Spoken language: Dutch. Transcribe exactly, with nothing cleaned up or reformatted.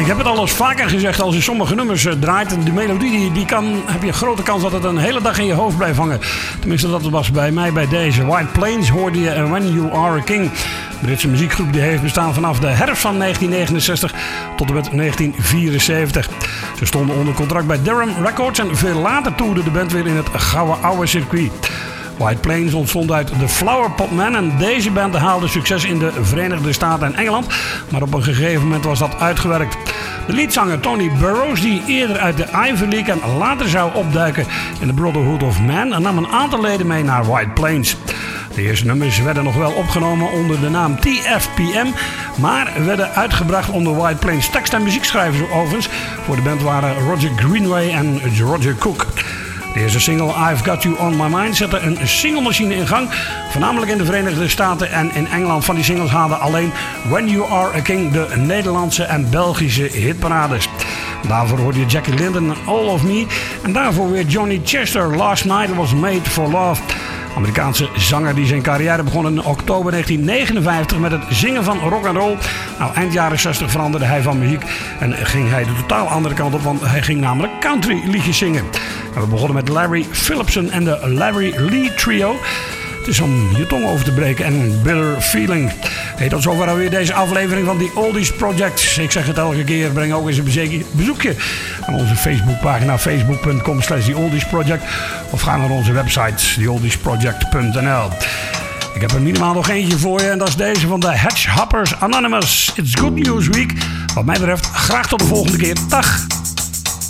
Ik heb het al eens vaker gezegd, als je sommige nummers uh, draait, de melodie die, die kan, heb je een grote kans dat het een hele dag in je hoofd blijft hangen. Tenminste, dat was bij mij bij deze. White Plains hoorde je uh, When You Are a King. De Britse muziekgroep die heeft bestaan vanaf de herfst van negentien negenenzestig tot en met negentien vierenzeventig. Ze stonden onder contract bij Durham Records en veel later toerde de band weer in het gouden oude circuit. White Plains ontstond uit de Flower Pot Man en deze band haalde succes in de Verenigde Staten en Engeland, maar op een gegeven moment was dat uitgewerkt. De leadzanger Tony Burrows, die eerder uit de Ivy League en later zou opduiken in de Brotherhood of Man, nam een aantal leden mee naar White Plains. De eerste nummers werden nog wel opgenomen onder de naam T F P M, maar werden uitgebracht onder White Plains. Tekst- en muziekschrijvers overigens voor de band waren Roger Greenway en Roger Cook. De eerste single I've Got You On My Mind zette een singlemachine in gang, voornamelijk in de Verenigde Staten en in Engeland. Van die singles haalden alleen When You Are a King de Nederlandse en Belgische hitparades. Daarvoor hoorde je Jackie Linden en All of Me en daarvoor weer Johnny Chester, Last Night Was Made for Love. Amerikaanse zanger die zijn carrière begon in oktober negentien negenenvijftig met het zingen van rock and roll. Nou, eind jaren zestig veranderde hij van muziek en ging hij de totaal andere kant op, want hij ging namelijk country liedjes zingen. En we begonnen met Larry Philipson en de Larry Lee Trio. Het is om je tong over te breken en Bitter Feeling. Hey, tot zover alweer deze aflevering van The Oldies Project. Ik zeg het elke keer, breng ook eens een bezoekje aan onze Facebookpagina facebook punt com slash The Oldies Project of ga naar onze website the oldies project punt n l. Ik heb er minimaal nog eentje voor je en dat is deze van de Hedgehoppers Anonymous. It's Good News Week. Wat mij betreft graag tot de volgende keer. Dag!